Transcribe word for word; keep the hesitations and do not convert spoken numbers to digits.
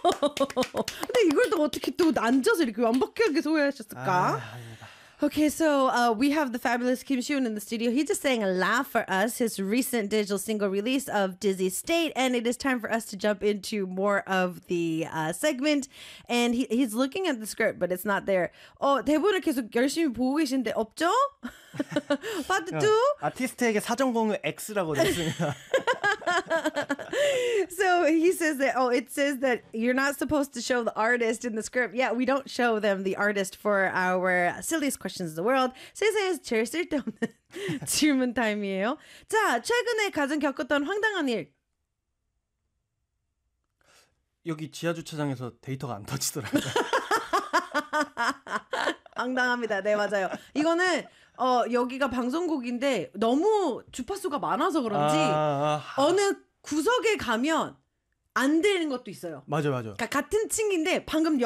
근데 이걸 또 어떻게 또 앉아서 이렇게 완벽하게 소개하셨을까? 아, Okay, so uh, we have the fabulous Kim Siun in the studio. He just sang a laugh for us, his recent digital single release of Dizzy State. And it is time for us to jump into more of the uh, segment. And he, he's looking at the script, but it's not there. 어, 대본을 계속 열심히 보고 계신데 없죠? 파트 투? 아티스트에게 사전 공유 X라고 됐습니다. So he says that, oh, it says that you're not supposed to show the artist in the script. Yeah, we don't show them the artist for our silliest questions in the world. 세상에서 제일 쓸데없는 질문 타임이에요. 자, 최근에 가장 겪었던 황당한 일. 여기 지하 주차장에서 데이터가 안 터지더라고요. 황당합니다. 네, 맞아요. 이거는 어, 여기가 방송국인데 너무 주파수가 많아서 그런지 아, 아, 어느 구석에 가면 안 되는 것도 있어요. 맞아, 맞아. 그러니까 같은 층인데 방금